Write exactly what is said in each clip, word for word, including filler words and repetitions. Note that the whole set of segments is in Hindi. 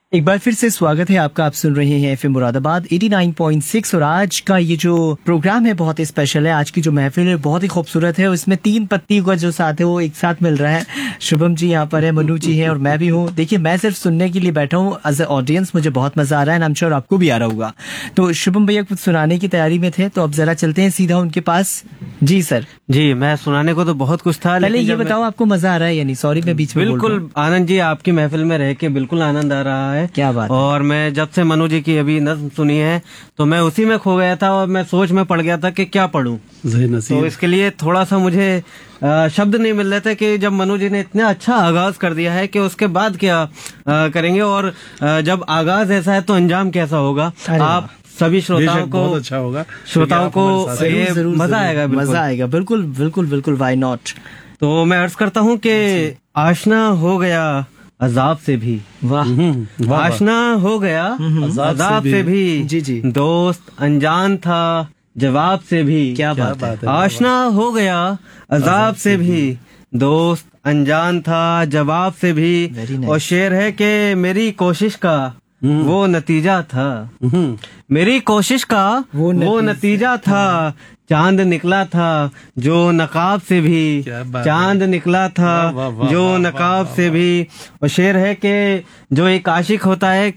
एक बार फिर से स्वागत है आपका। आप सुन रहे हैं एफएम मुरादाबाद नवासी पॉइंट छह और आज का ये जो प्रोग्राम है बहुत ही स्पेशल है। आज की जो महफिल है बहुत ही खूबसूरत है। इसमें तीन पत्ती का जो साथ है वो एक साथ मिल रहा है। शुभम जी यहाँ पर है, मनु जी है और मैं भी हूँ। देखिए, मैं सिर्फ सुनने के लिए बैठा हूँ एज ए ऑडियंस। मुझे बहुत मजा आ रहा है, आई एम श्योर आपको भी आ रहा होगा। तो शुभम भैया कुछ सुनाने की तैयारी में थे, तो अब जरा चलते हैं सीधा उनके पास। जी सर। जी, मैं सुनाने को तो बहुत कुछ था। पहले ये बताओ आपको मजा आ रहा है या नहीं? सॉरी मैं बीच में। बिल्कुल आनंद जी, आपकी महफिल में रह के बिल्कुल आनंद आ रहा है। क्या बात। और मैं जब से मनु जी की अभी नज़्म सुनी है तो मैं उसी में खो गया था और मैं सोच में पड़ गया था कि क्या पढ़ूं। तो इसके लिए थोड़ा सा मुझे शब्द नहीं मिल रहे थे कि जब मनु जी ने इतना अच्छा आगाज कर दिया है कि उसके बाद क्या करेंगे, और जब आगाज ऐसा है तो अंजाम कैसा होगा। आप सभी श्रोताओं को बहुत अच्छा होगा, श्रोताओं को ये मजा आएगा। मजा आएगा, बिल्कुल बिल्कुल बिल्कुल, व्हाई नॉट। तो मैं अर्ज करता हूँ कि आशना हो गया अजाब से भी। वाह। आशना हो गया अजाब से भी। जी जी। दोस्त अनजान था जवाब से भी। क्या बात है। आशना हो गया अजाब से भी, दोस्त अनजान था जवाब से भी। और शेर है कि मेरी कोशिश का वो नतीजा था, मेरी कोशिश का वो, वो नतीजा था। चांद निकला था जो नकाब से भी, चांद निकला था वाँ, वाँ, जो वाँ, नकाब वाँ, से भी। और शेर है कि जो एक आशिक होता है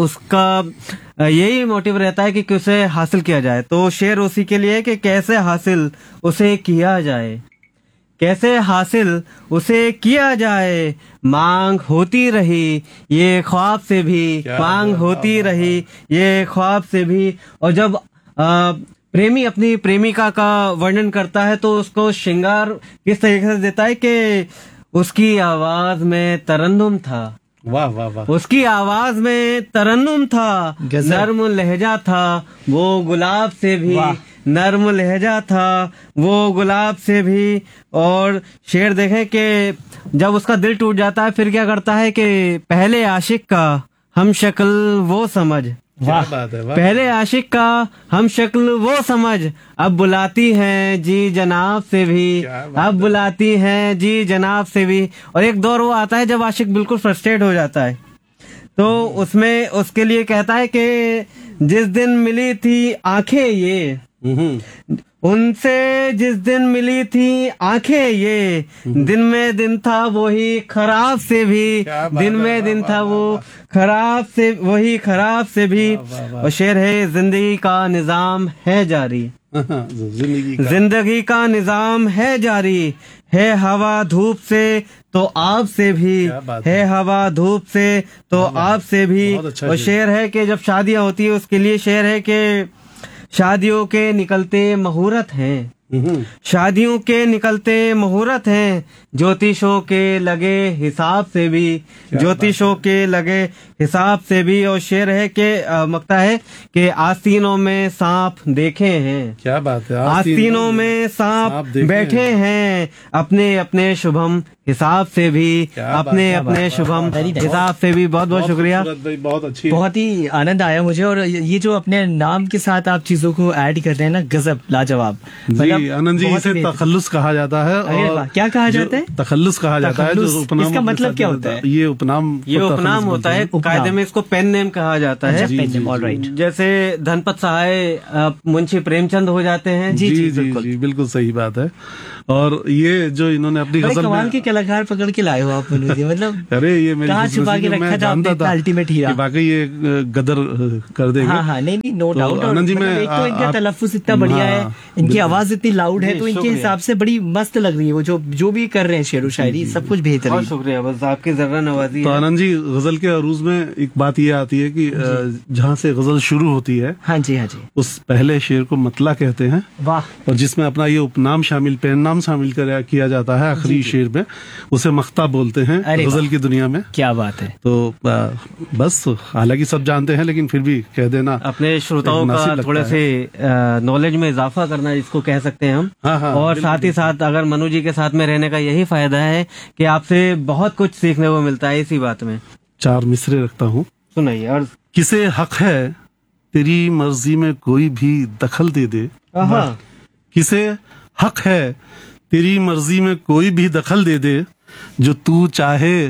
उसका यही मोटिव रहता है कि उसे हासिल किया जाए। तो शेर उसी के लिए कि कैसे हासिल उसे किया जाए, कैसे हासिल उसे किया जाए। मांग होती रही ये ख्वाब से भी, मांग होती रही ये ख्वाब से भी। और जब आ, प्रेमी अपनी प्रेमिका का वर्णन करता है तो उसको श्रृंगार किस तरीके से देता है कि उसकी आवाज में तरन्नुम था। वाह वाह वाह। उसकी आवाज में तरन्नुम था, नर्म लहजा था वो गुलाब से भी, नर्म लहजा था वो गुलाब से भी। और शेर देखें कि जब उसका दिल टूट जाता है फिर क्या करता है कि पहले आशिक का हम शक्ल वो समझ, वाह बात है, वाह। पहले आशिक का हम शक्ल वो समझ, अब बुलाती हैं जी जनाब से भी, अब बुलाती हैं जी जनाब से भी। और एक दौर वो आता है जब आशिक बिल्कुल फ्रस्ट्रेट हो जाता है, तो उसमें उसके लिए कहता है कि जिस दिन मिली थी आंखें ये, उनसे जिस दिन मिली थी आंखें ये, दिन में दिन था वही खराब से भी, दिन में दिन था वो खराब से वही खराब से भी। और शेर है जिंदगी का निजाम है जारी, जिंदगी का निजाम है जारी, है हवा धूप से तो आप से भी, है हवा धूप से तो आप से भी। और शेर है कि जब शादियां होती है उसके लिए शेर है कि शादियों के निकलते मुहूर्त हैं, शादियों के निकलते मुहूर्त हैं, ज्योतिषों के लगे हिसाब से भी, ज्योतिषों के लगे हिसाब से भी। और शेर है कि मकता है कि आस्तीनों में सांप देखे हैं, क्या बात है, आस्तीनों में सांप बैठे हैं, अपने अपने शुभम हिसाब से भी, अपने अपने शुभम हिसाब से भी। बहुत बहुत शुक्रिया, बहुत अच्छी, बहुत ही आनंद आया मुझे। और ये जो अपने नाम के साथ आप चीजों को ऐड कर रहे हैं ना, गजब, लाजवाब। जी आनंद जी, इसे तखल्लुस कहा जाता है। और क्या कहा जाता है? तखल्लुस कहा जाता है। जो उपनाम, इसका मतलब क्या होता है? ये उपनाम, ये उपनाम होता है। कायदे में इसको पेन नेम कहा जाता है। ऑलराइट। जैसे धनपत सहाय मुंशी प्रेमचंद हो जाते हैं। जी जी जी बिल्कुल सही बात है। और ये जो इन्होंने अपनी गजल में के कलाकार पकड़ के लाए हो आप, मतलब अरे ये मेरी कहाँ छुपा के रखा था आपने इतना अल्टीमेट हीरा। बाकी ये गदर कर देंगे। हाँ हाँ, नहीं नहीं, नो डाउट। आनंद जी, मैं एक तो इनका तलफ्फुज़ इतना बढ़िया है, इनकी आवाज इतनी लाउड है, तो इनके हिसाब से बड़ी मस्त लग रही है। वो जो जो भी कर रहे हैं शेर व शायरी, सब कुछ बेहतर है। शुक्रिया, बस आपकी जरा नवाजी। तो आनंद जी, गजल के अरूज में एक बात ये आती है कि जहाँ से गजल शुरू होती है, हाँ जी हाँ जी, उस पहले शेर को मतला कहते हैं। वाह। और जिसमें अपना ये उपनाम शामिल, पेन नाम शामिल कर किया जाता है आखिरी शेर में, उसे मख्ता बोलते हैं गजल की दुनिया में। क्या बात है। तो बस, हालांकि सब जानते हैं लेकिन फिर भी कह देना, अपने श्रोताओं का थोड़े से नॉलेज में इजाफा करना इसको कह सकते हैं हम। हाँ हाँ, और साथ ही साथ अगर मनु जी के साथ में रहने का यही फायदा है कि आपसे बहुत कुछ सीखने को मिलता है इसी बात में। चार मिसरे रखता हूँ, सुनाइए। और किसे हक है तेरी मर्जी में कोई भी दखल दे दे, किसे हक है तेरी मर्जी में कोई भी दखल दे दे, जो तू चाहे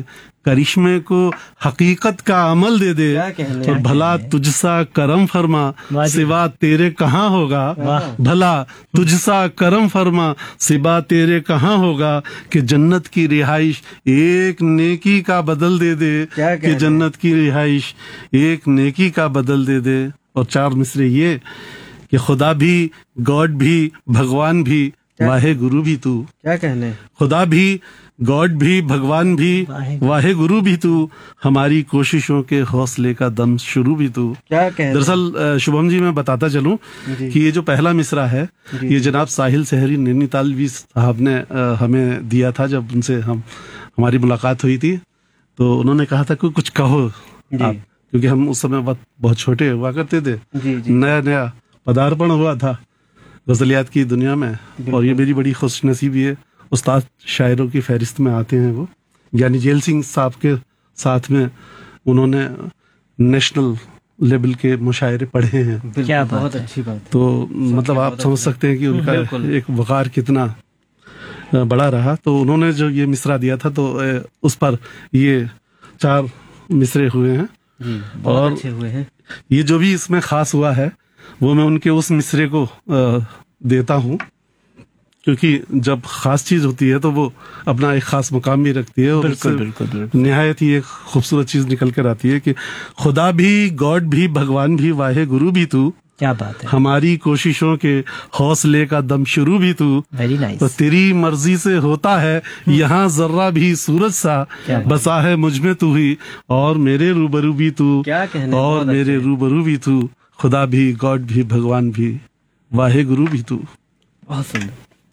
करिश्मे को हकीकत का अमल दे दे, तो भला तुझसा करम फरमा सिवा तेरे कहाँ होगा, भला तुझसा करम फरमा सिवा तेरे कहाँ होगा, कि जन्नत की रिहाइश एक नेकी का बदल दे दे, कि जन्नत की रिहाइश एक नेकी का बदल दे दे। और चार मिसरे ये कि खुदा भी, गॉड भी, भगवान भी, वाहे गुरु भी तू। क्या कहने, खुदा भी, गॉड भी, भगवान भी, वाहे गुरु भी तू, हमारी कोशिशों के हौसले का दम शुरू भी तू। क्या कहने। दरअसल शुभम जी मैं बताता चलूं कि ये जो पहला मिसरा है ये जनाब साहिल सहरी नैनीतालवी साहब ने हमें दिया था। जब उनसे हम हमारी मुलाकात हुई थी तो उन्होंने कहा था कि कुछ कहो आप, क्योंकि हम उस समय बहुत बहुत छोटे हुआ करते थे, नया नया पदार्पण हुआ था गजलियात की दुनिया में। और ये मेरी बड़ी खुशनसीबी है, उस्ताद शायरों की फहरिस्त में आते हैं वो, यानी जेल सिंह साहब के साथ में उन्होंने नेशनल लेवल के मुशायरे पढ़े हैं। क्या बहुत अच्छी बात। तो मतलब आप समझ सकते हैं कि उनका एक वकार कितना बड़ा रहा। तो उन्होंने जो ये मिसरा दिया था तो उस पर ये चार मिसरे हुए हैं और अच्छे हुए हैं। ये जो भी इसमें खास हुआ है वो मैं उनके उस मिसरे को देता हूँ, क्योंकि जब खास चीज होती है तो वो अपना एक खास मुकाम भी रखती है और बिल्कुल, बिल्कुल, बिल्कुल। निहायत ही एक खूबसूरत चीज निकल कर आती है कि खुदा भी, गॉड भी, भगवान भी, वाहे गुरु भी तू। क्या बात है। हमारी कोशिशों के हौसले का दम शुरू भी तू। Very nice. तो तेरी मर्जी से होता है यहाँ जर्रा भी सूरज सा, बसा है मुझ में तू ही और मेरे रूबरू भी तू। क्या कहने, और मेरे रूबरू भी तू, खुदा भी, गॉड भी, भगवान भी, वाहे गुरु भी तू। बहुत सुंदर।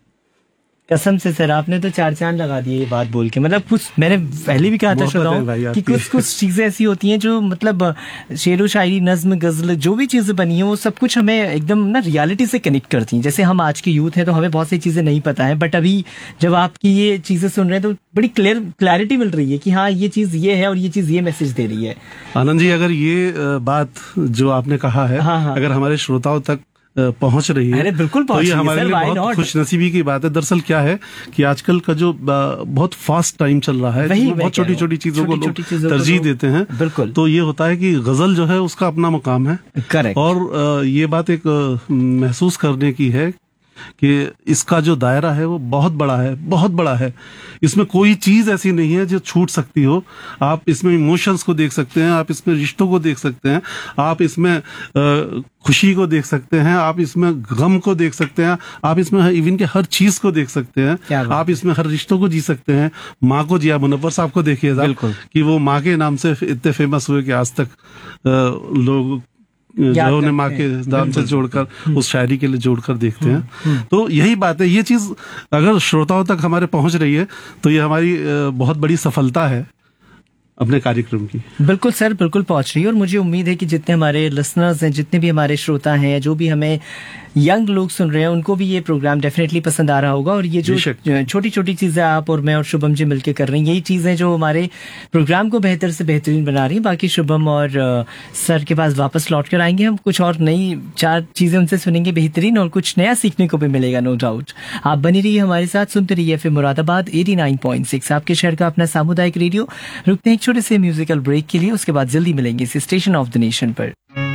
कसम से सर आपने तो चार चांद लगा दिए ये बात बोल के। मतलब कुछ मैंने पहले भी कहा था श्रोताओं कि कुछ कुछ चीजें ऐसी होती हैं जो मतलब शेरो शायरी, नज्म, गजल, जो भी चीजें बनी है वो सब कुछ हमें एकदम ना रियलिटी से कनेक्ट करती हैं। जैसे हम आज के यूथ हैं तो हमें बहुत सी चीजें नहीं पता है, बट अभी जब आपकी ये चीजें सुन रहे हैं तो बड़ी क्लियर क्लैरिटी मिल रही है कि हाँ ये चीज ये है और ये चीज ये मैसेज दे रही है। आनंद जी, अगर ये बात जो आपने कहा है हाँ, हाँ। अगर हमारे श्रोताओं तक पहुंच रही है, अरे बिल्कुल तो ये हमारे लिए बहुत खुशनसीबी की बात है। दरअसल क्या है कि आजकल का जो बहुत फास्ट टाइम चल रहा है, बहुत छोटी छोटी चीजों को लोग तरजीह देते हैं। बिल्कुल। तो ये होता है कि गजल जो है उसका अपना मुकाम है। करेक्ट। और ये बात एक महसूस करने की है कि इसका जो दायरा है वो बहुत बड़ा है, बहुत बड़ा है। इसमें कोई चीज ऐसी नहीं है जो छूट सकती हो। आप इसमें इमोशंस को देख सकते हैं, आप इसमें रिश्तों को देख सकते हैं, आप इसमें खुशी को देख सकते हैं, आप इसमें गम को देख सकते हैं, आप इसमें इवन के हर चीज को देख सकते हैं, आप इसमें हर रिश्तों को जी सकते हैं। माँ को जिया मुनव्वर साहब को देखिए कि वो माँ के नाम से इतने फेमस हुए कि आज तक लोग जो उन्हें माँ के नाम से जोड़कर उस शायरी के लिए जोड़कर देखते हैं। तो यही बात है, ये चीज अगर श्रोताओं तक हमारे पहुंच रही है तो ये हमारी बहुत बड़ी सफलता है अपने कार्यक्रम की। बिल्कुल सर, बिल्कुल पहुंच रही है। और मुझे उम्मीद है कि जितने हमारे लिसनर्स हैं, जितने भी हमारे श्रोता हैं, जो भी हमें यंग लोग सुन रहे हैं, उनको भी ये प्रोग्राम डेफिनेटली पसंद आ रहा होगा। और ये जो छोटी छोटी चीजें आप और मैं और शुभम जी मिलकर कर रहे हैं, यही चीजें जो हमारे प्रोग्राम को बेहतर से बेहतरीन बना रही हैं। बाकी शुभम और सर के पास वापस लौट कर आएंगे, हम कुछ और नई चार चीजें उनसे सुनेंगे बेहतरीन, और कुछ नया सीखने को भी मिलेगा, नो डाउट। आप बनी रहिए हमारे साथ, सुनते रहिए FM Moradabad eighty nine point six, आपके शहर का अपना सामुदायिक रेडियो। रुकते हैं एक छोटे से म्यूजिकल ब्रेक के लिए, उसके बाद जल्दी मिलेंगे इस स्टेशन ऑफ द नेशन पर।